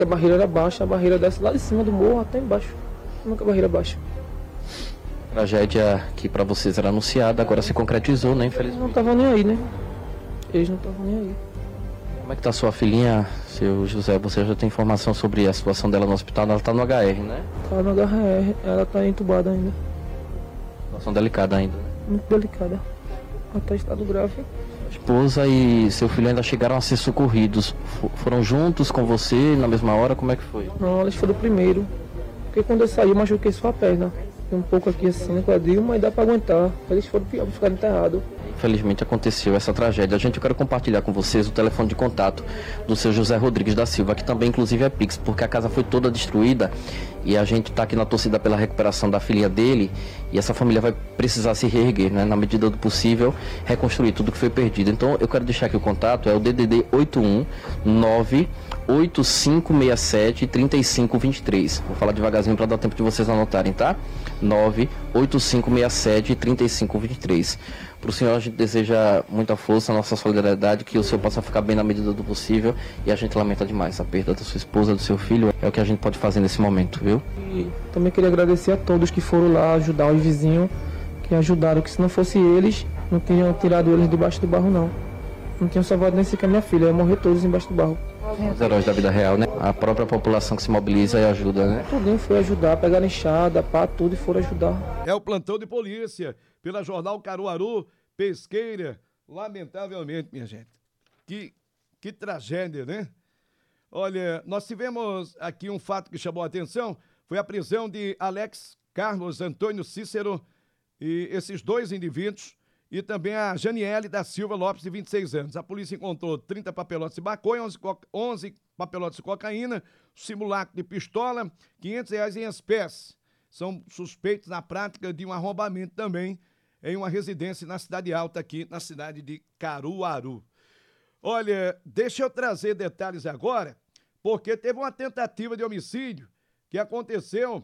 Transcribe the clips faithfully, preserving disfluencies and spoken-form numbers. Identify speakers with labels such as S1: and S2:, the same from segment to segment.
S1: A barreira era baixa, a barreira desce lá de cima do morro até embaixo. Nunca a barreira baixa.
S2: Tragédia que para vocês era anunciada, agora se concretizou, né?
S1: Eles
S2: Infelizmente.
S1: não estavam nem aí, né? Eles não estavam nem aí.
S2: Como é que tá sua filhinha, seu José? Você já tem informação sobre a situação dela no hospital? Ela tá no H R, né?
S1: Tá no H R, ela tá entubada ainda.
S2: Situação delicada ainda.
S1: Muito delicada. Ela tá em estado grave.
S2: Esposa e seu filho ainda chegaram a ser socorridos. F- foram juntos com você na mesma hora? Como é que foi?
S1: Não, eles foram primeiro. Porque quando eu saí, eu machuquei só a perna. Tem um pouco aqui assim no quadril, mas dá pra aguentar. Eles foram pior, ficaram enterrados.
S2: Infelizmente aconteceu essa tragédia. A gente, eu quero compartilhar com vocês o telefone de contato do seu José Rodrigues da Silva, que também inclusive é Pix, porque a casa foi toda destruída e a gente está aqui na torcida pela recuperação da filha dele e essa família vai precisar se reerguer, né, na medida do possível, reconstruir tudo que foi perdido. Então eu quero deixar aqui o contato, é o D D D oito um nove oito cinco seis sete três cinco dois três. Vou falar devagarzinho para dar tempo de vocês anotarem, tá? nove oito cinco seis sete três cinco dois três. Para o senhor a gente deseja muita força, nossa solidariedade, que o senhor possa ficar bem na medida do possível e a gente lamenta demais a perda da sua esposa, do seu filho, é o que a gente pode fazer nesse momento, viu?
S1: E também queria agradecer a todos que foram lá ajudar os vizinhos, que ajudaram, que se não fosse eles, não tinham tirado eles debaixo do barro, não. Não tinham salvado nem sequer minha filha, ia morrer todos embaixo do barro.
S2: Os heróis da vida real, né? A própria população que se mobiliza e ajuda, né?
S1: Tudinho foi ajudar, pegaram enxada, pá, tudo e foram ajudar.
S3: É o plantão de polícia pela Jornal Caruaru, Pesqueira. Lamentavelmente, minha gente. Que, que tragédia, né? Olha, nós tivemos aqui um fato que chamou a atenção, foi a prisão de Alex Carlos Antônio Cícero e esses dois indivíduos e também a Janiele da Silva Lopes, de vinte e seis anos. A polícia encontrou trinta papelotes de maconha, onze, co- onze papelotes de cocaína, simulacro de pistola, quinhentos reais em espécie. São suspeitos na prática de um arrombamento também em uma residência na Cidade Alta, aqui na cidade de Caruaru. Olha, deixa eu trazer detalhes agora, porque teve uma tentativa de homicídio que aconteceu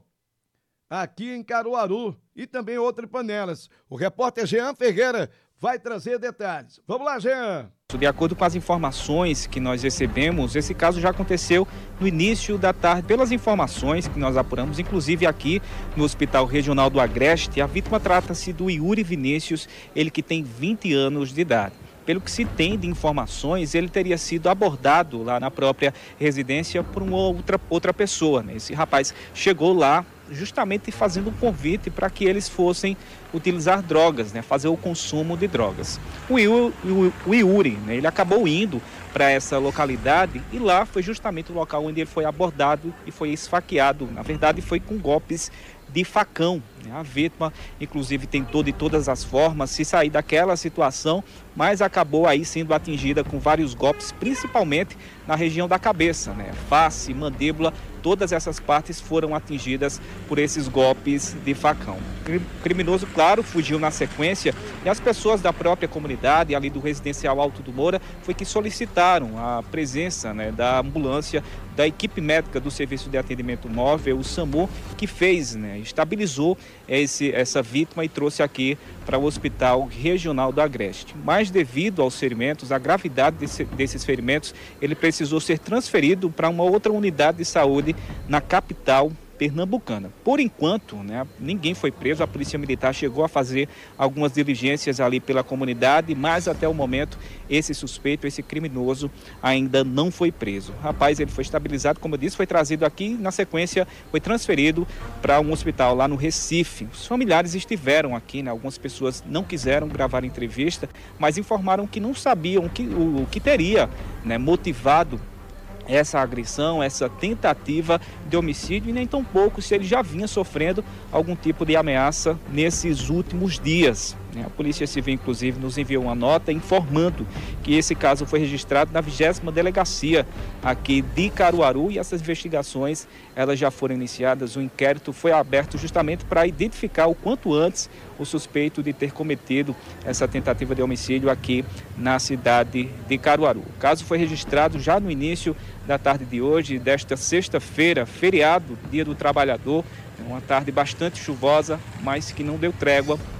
S3: aqui em Caruaru e também outras Panelas. O repórter Jean Ferreira vai trazer detalhes. Vamos lá, Jean!
S4: De acordo com as informações que nós recebemos, esse caso já aconteceu no início da tarde. Pelas informações que nós apuramos, inclusive aqui no Hospital Regional do Agreste, a vítima trata-se do Yuri Vinícius, ele que tem vinte anos de idade. Pelo que se tem de informações, ele teria sido abordado lá na própria residência por uma outra, outra pessoa, né? Esse rapaz chegou lá justamente fazendo um convite para que eles fossem utilizar drogas, né? Fazer o consumo de drogas. O Yuri, o Yuri, né? Ele acabou indo para essa localidade e lá foi justamente o local onde ele foi abordado e foi esfaqueado. Na verdade, foi com golpes de facão. A vítima, inclusive, tentou de todas as formas se sair daquela situação, mas acabou aí sendo atingida com vários golpes, principalmente na região da cabeça, né? Face, mandíbula, todas essas partes foram atingidas por esses golpes de facão. O criminoso, claro, fugiu na sequência e as pessoas da própria comunidade, ali do residencial Alto do Moura, foi que solicitaram a presença, né, da ambulância, da equipe médica do Serviço de Atendimento Móvel, o SAMU, que fez, né, estabilizou esse, essa vítima e trouxe aqui para o Hospital Regional do Agreste. Mas devido aos ferimentos, a gravidade desse, desses ferimentos, ele precisou ser transferido para uma outra unidade de saúde na capital pernambucana. Por enquanto, né, ninguém foi preso, a Polícia Militar chegou a fazer algumas diligências ali pela comunidade, mas até o momento esse suspeito, esse criminoso ainda não foi preso. O rapaz, ele foi estabilizado, como eu disse, foi trazido aqui, na sequência foi transferido para um hospital lá no Recife. Os familiares estiveram aqui, né, algumas pessoas não quiseram gravar entrevista, mas informaram que não sabiam que, o, o que teria, né, motivado essa agressão, essa tentativa de homicídio e nem tão pouco se ele já vinha sofrendo algum tipo de ameaça nesses últimos dias. A Polícia Civil, inclusive, nos enviou uma nota informando que esse caso foi registrado na vigésima Delegacia aqui de Caruaru e essas investigações elas já foram iniciadas. O inquérito foi aberto justamente para identificar o quanto antes o suspeito de ter cometido essa tentativa de homicídio aqui na cidade de Caruaru. O caso foi registrado já no início da tarde de hoje, desta sexta-feira, feriado, Dia do Trabalhador, uma tarde bastante chuvosa, mas que não deu trégua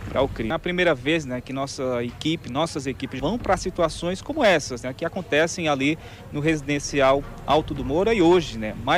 S4: para o crime. É a primeira vez, né, que nossa equipe, nossas equipes vão para situações como essas, né, que acontecem ali no residencial Alto do Moura e hoje, né, mais